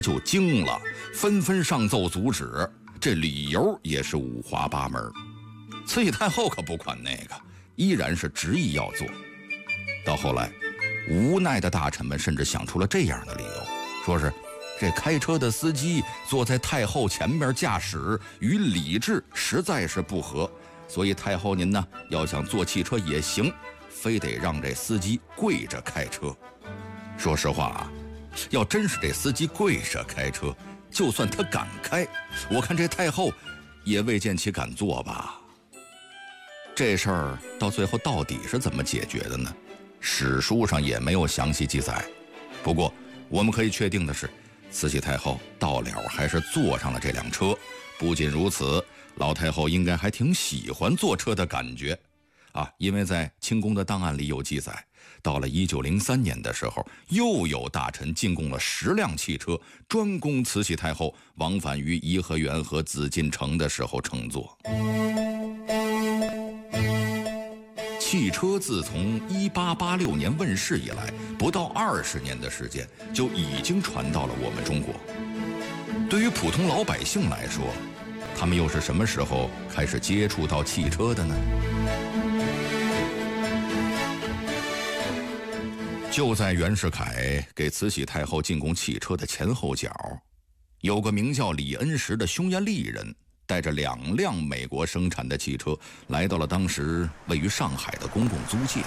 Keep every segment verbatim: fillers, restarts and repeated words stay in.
就惊了，纷纷上奏阻止，这理由也是五花八门。慈禧太后可不管那个，依然是执意要做。到后来，无奈的大臣们甚至想出了这样的理由，说是这开车的司机坐在太后前面驾驶，与礼制实在是不合，所以太后您呢要想坐汽车也行，非得让这司机跪着开车。说实话啊，要真是这司机跪着开车，就算他敢开，我看这太后也未见其敢坐吧。这事儿到最后到底是怎么解决的呢？史书上也没有详细记载。不过我们可以确定的是，慈禧太后到了还是坐上了这辆车。不仅如此，老太后应该还挺喜欢坐车的感觉啊，因为在清宫的档案里有记载，到了一九零三年的时候，又有大臣进贡了十辆汽车，专供慈禧太后往返于颐和园和紫禁城的时候乘坐。汽车自从一八八六年问世以来，不到二十年的时间，就已经传到了我们中国。对于普通老百姓来说，他们又是什么时候开始接触到汽车的呢？就在袁世凯给慈禧太后进贡汽车的前后脚，有个名叫李恩石的匈牙利人，带着两辆美国生产的汽车来到了当时位于上海的公共租界。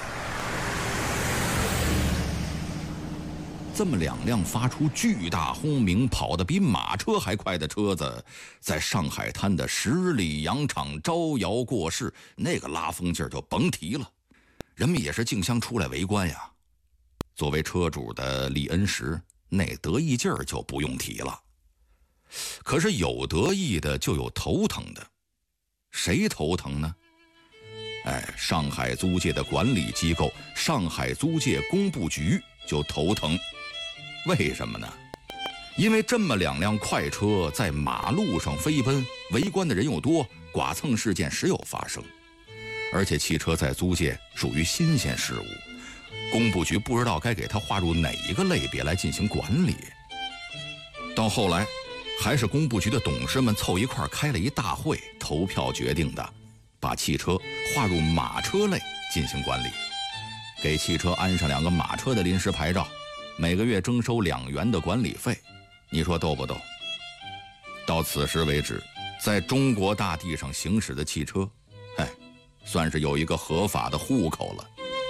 这么两辆发出巨大轰鸣、跑得比马车还快的车子，在上海滩的十里洋场招摇过市，那个拉风劲儿就甭提了。人们也是竞相出来围观呀。作为车主的李恩石，那得意劲儿就不用提了。可是有得意的就有头疼的，谁头疼呢？哎，上海租界的管理机构上海租界工部局就头疼。为什么呢？因为这么两辆快车在马路上飞奔，围观的人又多，剐蹭事件时有发生。而且汽车在租界属于新鲜事物，工部局不知道该给它划入哪一个类别来进行管理。到后来还是工部局的董事们凑一块开了一大会，投票决定的，把汽车划入马车类进行管理，给汽车安上两个马车的临时牌照，每个月征收两元的管理费。你说逗不逗？到此时为止，在中国大地上行驶的汽车，哎，算是有一个合法的户口了。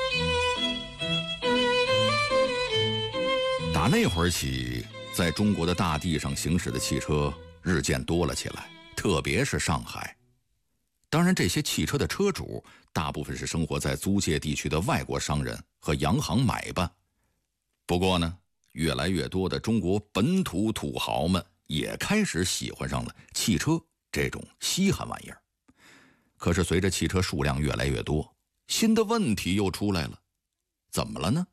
打那会儿起，在中国的大地上行驶的汽车日渐多了起来，特别是上海。当然，这些汽车的车主大部分是生活在租界地区的外国商人和洋行买办。不过呢，越来越多的中国本土土豪们也开始喜欢上了汽车这种稀罕玩意儿。可是随着汽车数量越来越多，新的问题又出来了。怎么了呢？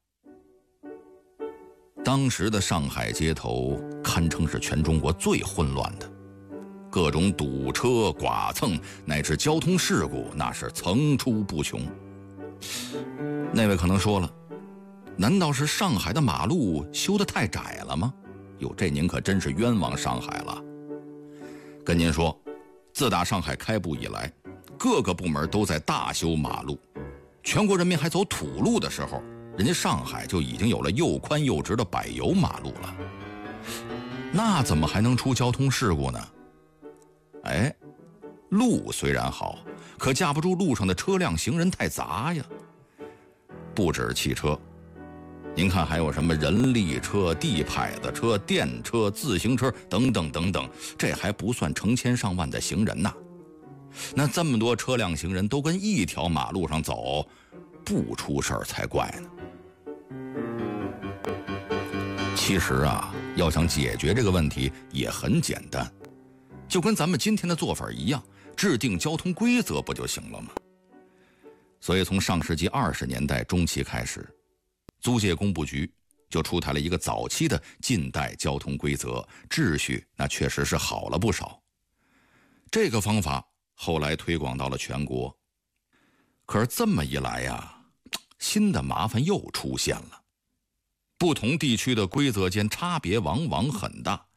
当时的上海街头堪称是全中国最混乱的，各种堵车、剐蹭乃至交通事故那是层出不穷。那位可能说了，难道是上海的马路修得太窄了吗？哟，这您可真是冤枉上海了。跟您说，自打上海开埠以来，各个部门都在大修马路，全国人民还走土路的时候，人家上海就已经有了又宽又直的柏油马路了。那怎么还能出交通事故呢？哎，路虽然好，可架不住路上的车辆行人太杂呀。不止汽车，您看还有什么人力车、地拍子车、电车、自行车等等等等，这还不算成千上万的行人呐。那这么多车辆行人都跟一条马路上走，不出事儿才怪呢。其实啊，要想解决这个问题也很简单，就跟咱们今天的做法一样，制定交通规则不就行了吗？所以从上世纪二十年代中期开始，租界工部局就出台了一个早期的近代交通规则，秩序那确实是好了不少。这个方法后来推广到了全国。可是这么一来呀，新的麻烦又出现了。不同地区的规则间差别往往很大，